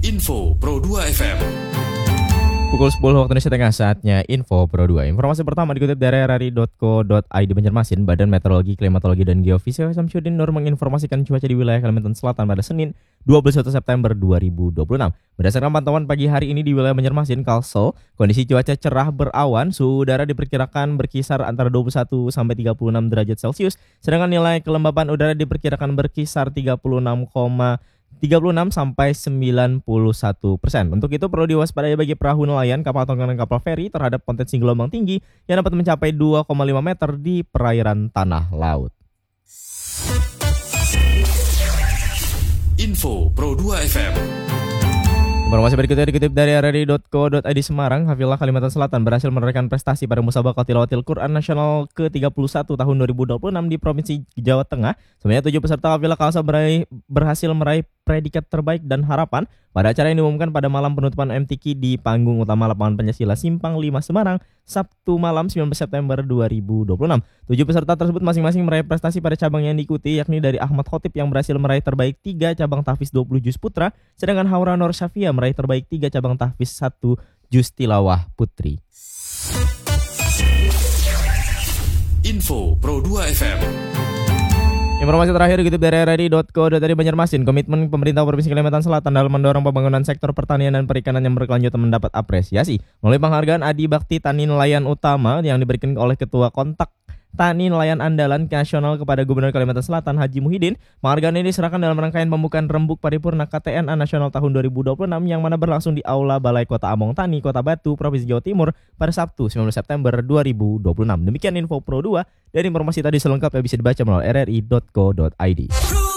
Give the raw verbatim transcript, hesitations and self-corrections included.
Info Pro dua F M. Pukul sepuluh waktu Indonesia Tengah, saatnya Info Pro dua. Informasi pertama dikutip dari r r i dot co dot i d Banjarmasin. Badan Meteorologi, Klimatologi dan Geofisika Samsudin Nur menginformasikan cuaca di wilayah Kalimantan Selatan pada Senin dua puluh satu September dua ribu dua puluh enam. Berdasarkan pantauan pagi hari ini di wilayah Banjarmasin, Kalsel, kondisi cuaca cerah berawan, suhu udara diperkirakan berkisar antara dua puluh satu sampai tiga puluh enam derajat Celcius, sedangkan nilai kelembapan udara diperkirakan berkisar tiga puluh enam, tiga puluh enam sampai sembilan puluh satu persen. Untuk itu perlu diwaspadai bagi perahu nelayan, kapal tongkang dan kapal feri terhadap potensi gelombang tinggi yang dapat mencapai dua koma lima meter di perairan tanah laut. Info Pro dua F M. Informasi berikutnya dikutip dari r r i dot co dot i d Semarang. Hafizah Kalimantan Selatan berhasil menorehkan prestasi pada Musabaqah Tilawatil Quran Nasional ke tiga puluh satu tahun dua ribu dua puluh enam di Provinsi Jawa Tengah. Sebanyak tujuh peserta Hafizah Kalsa meraih, berhasil meraih predikat terbaik dan harapan pada acara yang diumumkan pada malam penutupan M T Q di panggung utama lapangan Pancasila Simpang lima Semarang, Sabtu malam sembilan belas September dua ribu dua puluh enam. Tujuh peserta tersebut masing-masing meraih prestasi pada cabang yang diikuti, yakni dari Ahmad Khotib yang berhasil meraih terbaik tiga cabang tahfiz dua puluh juz putra, sedangkan Haura Nur Syafia meraih terbaik tiga cabang tahfiz satu juz tilawah putri. Info Pro dua F M. Informasi terakhir dikutip dari r r i dot co dot i d Banjarmasin. Komitmen pemerintah Provinsi Kalimantan Selatan dalam mendorong pembangunan sektor pertanian dan perikanan yang berkelanjutan mendapat apresiasi melalui penghargaan Adi Bakti Tani Nelayan Utama yang diberikan oleh Ketua Kontak Tani Nelayan Andalan Nasional kepada Gubernur Kalimantan Selatan Haji Muhyiddin. Penghargaan ini diserahkan dalam rangkaian pembukaan Rembuk Paripurna K T N A Nasional tahun dua ribu dua puluh enam yang mana berlangsung di Aula Balai Kota Among Tani, Kota Batu, Provinsi Jawa Timur pada Sabtu sembilan belas September dua ribu dua puluh enam. Demikian Info Pro dua, dan informasi tadi selengkapnya bisa dibaca melalui r r i dot co dot i d.